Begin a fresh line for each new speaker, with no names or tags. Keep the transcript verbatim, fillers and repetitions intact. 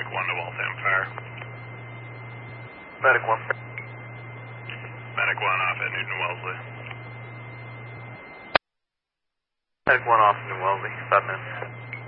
Medic one to Waltham Fire.
Medic one.
Medic one off at Newton Wellesley.
Medic one off New Wellesley, five minutes.